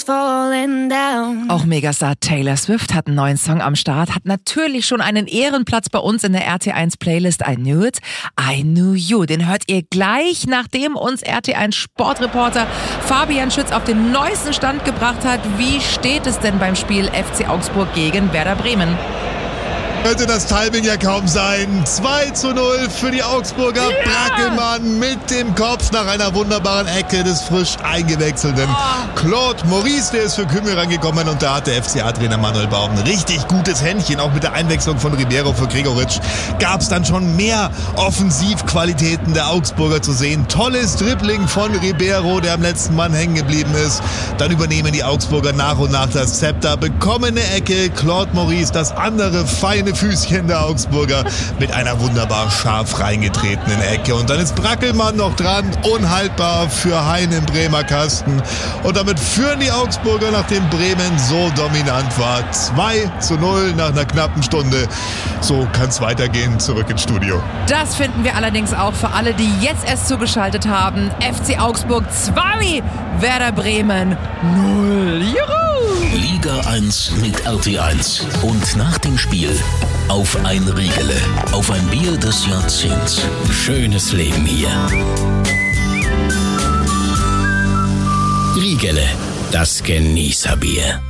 falling down. Auch Megastar Taylor Swift hat einen neuen Song am Start, hat natürlich schon einen Ehrenplatz bei uns in der RT1 Playlist I Knew It, I Knew You. Den hört ihr gleich, nachdem uns RT1 Sportreporter Fabian Schütz auf den neuesten Stand gebracht hat. Wie steht es denn beim Spiel FC Augsburg gegen Werder Bremen? Könnte das Timing ja kaum sein. 2:0 für die Augsburger. Ja! Brackelmann mit dem Kopf nach einer wunderbaren Ecke des frisch eingewechselten Claude Maurice. Der ist für Kümmel rangekommen und da hat der FCA-Trainer Manuel Baum ein richtig gutes Händchen. Auch mit der Einwechslung von Ribeiro für Gregoritsch gab es dann schon mehr Offensivqualitäten der Augsburger zu sehen. Tolles Dribbling von Ribeiro, der am letzten Mann hängen geblieben ist. Dann übernehmen die Augsburger nach und nach das Zepter. Bekommen eine Ecke. Claude Maurice, das andere feine Füßchen der Augsburger mit einer wunderbar scharf reingetretenen Ecke. Und dann ist Brackelmann noch dran, unhaltbar für Hein im Bremer Kasten. Und damit führen die Augsburger, nachdem Bremen so dominant war, 2:0 nach einer knappen Stunde. So kann es weitergehen, zurück ins Studio. Das finden wir allerdings auch für alle, die jetzt erst zugeschaltet haben. FC Augsburg 2, Werder Bremen 0. Juhu! Liga 1 mit RT1. Und nach dem Spiel auf ein Riegele, auf ein Bier des Jahrzehnts. Schönes Leben hier. Riegele, das Genießerbier.